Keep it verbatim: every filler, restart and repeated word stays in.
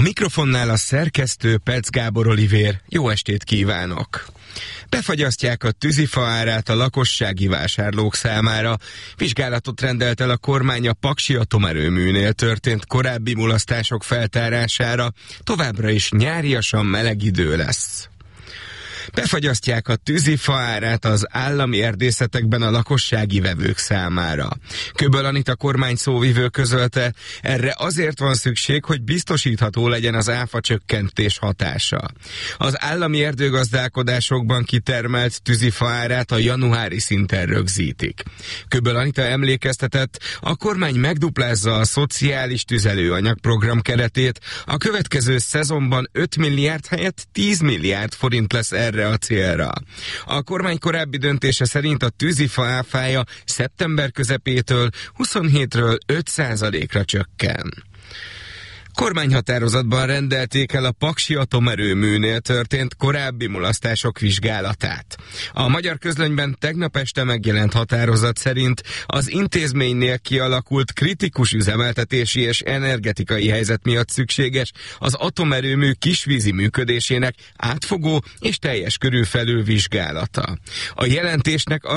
A mikrofonnál a szerkesztő Pec Gábor Olivér. Jó estét kívánok! Befagyasztják a tűzifa árát a lakossági vásárlók számára. Vizsgálatot rendelt el a kormány a paksi atomerőműnél történt korábbi mulasztások feltárására. Továbbra is nyáriasan meleg idő lesz. Befagyasztják a tűzifa árát az állami erdészetekben a lakossági vevők számára. Köböl Anita kormány szóvivő közölte, erre azért van szükség, hogy biztosítható legyen az áfa csökkentés hatása. Az állami erdőgazdálkodásokban kitermelt tűzifa árát a januári szinten rögzítik. Köböl Anita emlékeztetett, a kormány megduplázza a szociális tüzelőanyag program keretét, a következő szezonban öt milliárd helyett tíz milliárd forint lesz erre a célra. A kormány korábbi döntése szerint a tűzifa áfája szeptember közepétől huszonhétről öt százalékra csökken. Kormányhatározatban rendelték el a paksi atomerőműnél történt korábbi mulasztások vizsgálatát. A Magyar Közlönyben tegnap este megjelent határozat szerint az intézménynél kialakult kritikus üzemeltetési és energetikai helyzet miatt szükséges az atomerőmű kisvízi működésének átfogó és teljes körű felülvizsgálata. A jelentésnek